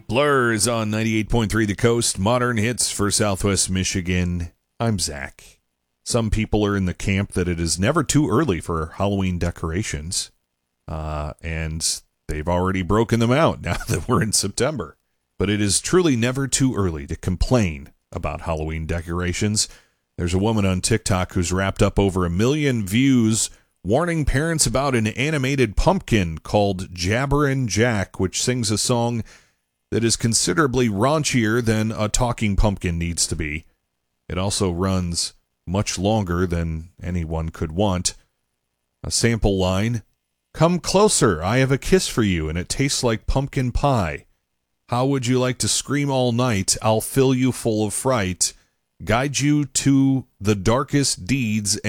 Blurs on 98.3 The Coast, modern hits for Southwest Michigan. I'm Zach. Some people are in the camp that it is never too early for Halloween decorations, and they've already broken them out now that we're in September. But it is truly never too early to complain about Halloween decorations. There's a woman on TikTok who's wrapped up over 1 million views warning parents about an animated pumpkin called Jabberin' Jack, which sings a song that is considerably raunchier than a talking pumpkin needs to be. It also runs much longer than anyone could want. A sample line, "Come closer, I have a kiss for you, and it tastes like pumpkin pie. How would you like to scream all night? I'll fill you full of fright, guide you to the darkest deeds,